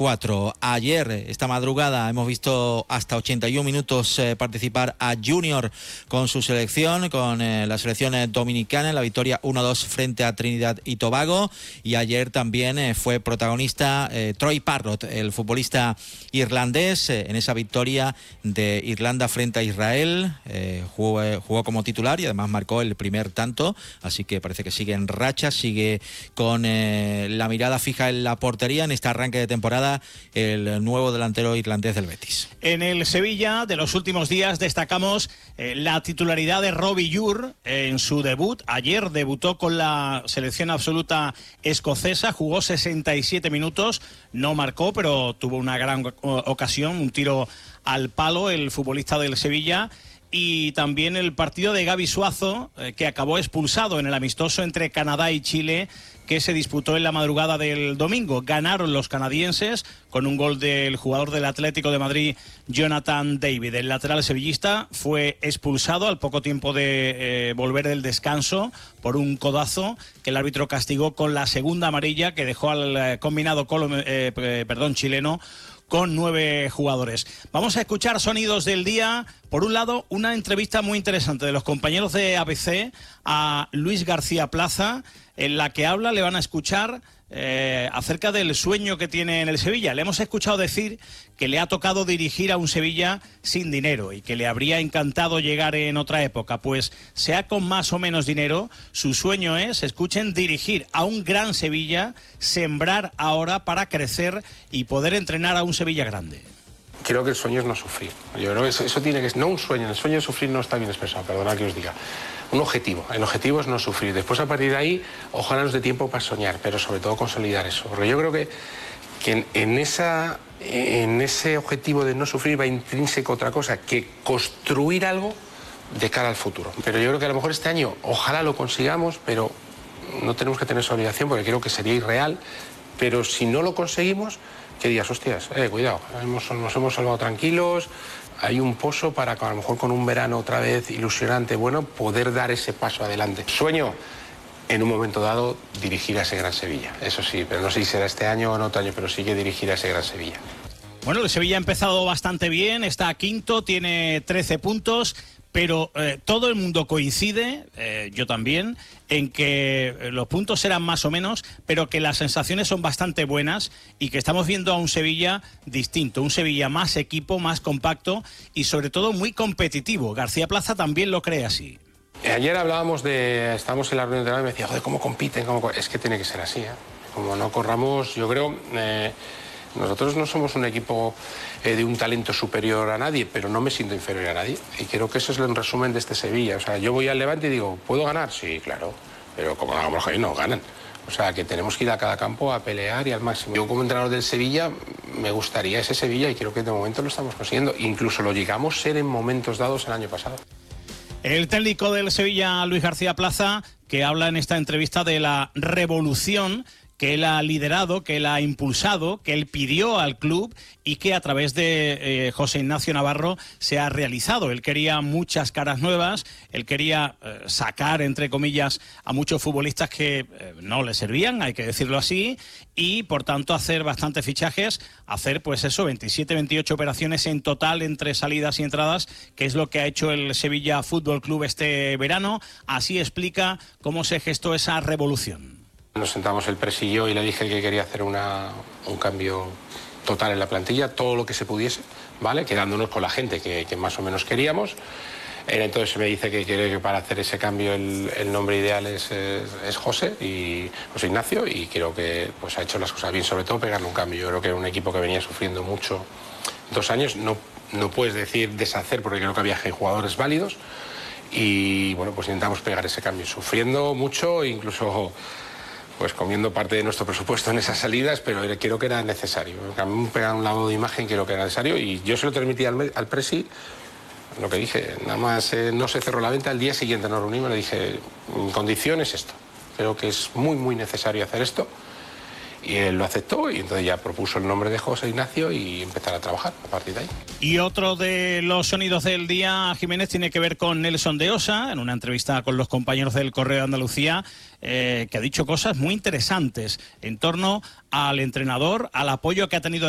4. Ayer, esta madrugada, hemos visto hasta 81 minutos participar a Junior con su selección, con la selección dominicana, en la victoria 1-2 frente a Trinidad y Tobago. Y ayer también fue protagonista Troy Parrott, el futbolista irlandés, en esa victoria de Irlanda frente a Israel. Jugó como titular y además marcó el primer tanto, así que parece que sigue en racha, sigue con la mirada fija en la portería en este arranque de temporada, el nuevo delantero irlandés del Betis. En el Sevilla de los últimos días destacamos la titularidad de Robbie Ure en su debut. Ayer debutó con la selección absoluta escocesa, jugó 67 minutos, no marcó, pero tuvo una gran ocasión, un tiro al palo, el futbolista del Sevilla. Y también el partido de Gabi Suazo, que acabó expulsado en el amistoso entre Canadá y Chile, que se disputó en la madrugada del domingo. Ganaron los canadienses con un gol del jugador del Atlético de Madrid, Jonathan David. El lateral sevillista fue expulsado al poco tiempo de volver del descanso por un codazo que el árbitro castigó con la segunda amarilla, que dejó al combinado chileno con 9 jugadores. Vamos a escuchar sonidos del día. Por un lado, una entrevista muy interesante de los compañeros de ABC a Luis García Plaza, en la que le van a escuchar acerca del sueño que tiene en el Sevilla. Le hemos escuchado decir que le ha tocado dirigir a un Sevilla sin dinero y que le habría encantado llegar en otra época. Pues sea con más o menos dinero, su sueño es, escuchen, dirigir a un gran Sevilla, sembrar ahora para crecer y poder entrenar a un Sevilla grande. Creo que el sueño es no sufrir. Yo creo que eso tiene que ser, no un sueño, el sueño de sufrir no está bien expresado, perdonad que os diga. Un objetivo, el objetivo es no sufrir. Después, a partir de ahí, ojalá nos dé tiempo para soñar, pero sobre todo consolidar eso. Porque yo creo que en ese objetivo de no sufrir va intrínseco otra cosa, que construir algo de cara al futuro. Pero yo creo que a lo mejor este año, ojalá lo consigamos, pero no tenemos que tener esa obligación porque creo que sería irreal. Pero si no lo conseguimos, ¿qué digas? Hostias, cuidado, nos hemos salvado tranquilos, hay un pozo para que a lo mejor con un verano otra vez ilusionante, bueno, poder dar ese paso adelante. Sueño, en un momento dado, dirigir a ese gran Sevilla, eso sí, pero no sé si será este año o en otro año, pero sí que dirigir a ese gran Sevilla. Bueno, el Sevilla ha empezado bastante bien, está quinto, tiene 13 puntos, pero todo el mundo coincide, yo también, en que los puntos serán más o menos, pero que las sensaciones son bastante buenas y que estamos viendo a un Sevilla distinto, un Sevilla más equipo, más compacto y sobre todo muy competitivo. García Plaza también lo cree así. Ayer estábamos en la reunión de y me decía, joder, ¿cómo compiten? Es que tiene que ser así, Como no corramos, yo creo... Nosotros no somos un equipo de un talento superior a nadie, pero no me siento inferior a nadie. Y creo que eso es el resumen de este Sevilla. O sea, yo voy al Levante y digo, ¿puedo ganar? Sí, claro. Pero como hagamos los no ganan. O sea, que tenemos que ir a cada campo a pelear y al máximo. Yo como entrenador del Sevilla, me gustaría ese Sevilla y creo que de momento lo estamos consiguiendo. Incluso lo llegamos a ser en momentos dados el año pasado. El técnico del Sevilla, Luis García Plaza, que habla en esta entrevista de la revolución que él ha liderado, que él ha impulsado, que él pidió al club y que a través de José Ignacio Navarro se ha realizado. Él quería muchas caras nuevas, él quería sacar, entre comillas, a muchos futbolistas que no le servían, hay que decirlo así, y por tanto hacer bastantes fichajes, hacer pues eso, 27, 28 operaciones en total entre salidas y entradas, que es lo que ha hecho el Sevilla Fútbol Club este verano. Así explica cómo se gestó esa revolución. Nos sentamos el presi y yo y le dije que quería hacer un cambio total en la plantilla, todo lo que se pudiese, ¿vale? Quedándonos con la gente que más o menos queríamos. Entonces me dice que quiere que para hacer ese cambio el nombre ideal es José Ignacio, y creo que pues ha hecho las cosas bien, sobre todo pegarle un cambio. Yo creo que era un equipo que venía sufriendo mucho 2 años, no puedes decir deshacer porque creo que había jugadores válidos y bueno, pues intentamos pegar ese cambio, sufriendo mucho, incluso pues comiendo parte de nuestro presupuesto en esas salidas, pero creo que era necesario. A mí me pegan un lavado de imagen, creo que era necesario, y yo se lo transmití al presi, lo que dije, nada más no se cerró la venta, al día siguiente nos reunimos, le dije, mi condición es esto, creo que es muy muy necesario hacer esto, y él lo aceptó y entonces ya propuso el nombre de José Ignacio y empezar a trabajar a partir de ahí. Y otro de los sonidos del día, Jiménez, tiene que ver con Nelson de Osa, en una entrevista con los compañeros del Correo de Andalucía, que ha dicho cosas muy interesantes en torno al entrenador, al apoyo que ha tenido